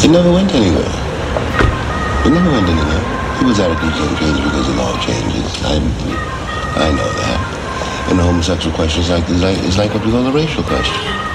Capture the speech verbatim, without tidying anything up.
It never went anywhere. It never went anywhere. It was attitudes don't change because the law changes. I, I know that. And the homosexual question is like, is like, is like what we call the racial question.